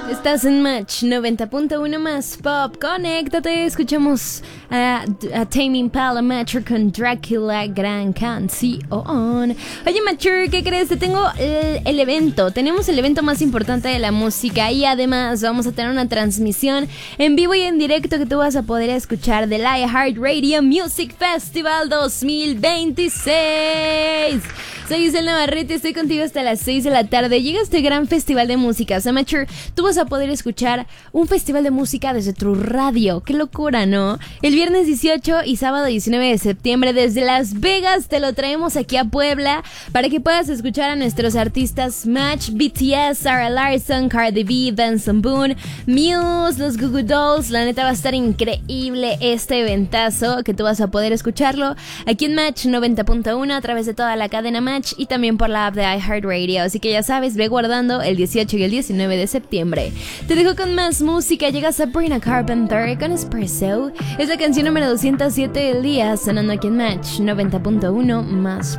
Estás en Match 90.1 más Pop. Conéctate, escuchamos a Tame Impala Mature con Dracula, gran canción. Oye, Mature, ¿qué crees? Te tengo el evento. Tenemos el evento más importante de la música y además vamos a tener una transmisión en vivo y en directo que tú vas a poder escuchar del iHeartRadio Music Festival 2026. Soy Isel Navarrete, estoy contigo hasta las 6 de la tarde. Llega este gran festival de música. Amateur, tú vas a poder escuchar un festival de música desde tu radio. ¡Qué locura!, ¿no? El viernes 18 y sábado 19 de septiembre desde Las Vegas te lo traemos aquí a Puebla para que puedas escuchar a nuestros artistas Match, BTS, Sarah Larson, Cardi B, Benson Boone, Muse, los Goo Goo Dolls. La neta va a estar increíble este eventazo que tú vas a poder escucharlo aquí en Match 90.1 a través de toda la cadena Match y también por la app de iHeartRadio. Así que ya sabes, ve guardando el 18 y el 19 de septiembre. Te dejo con más música. Llega Sabrina Carpenter con Espresso. Es la canción número 207 del día, sonando aquí en Match 90.1 más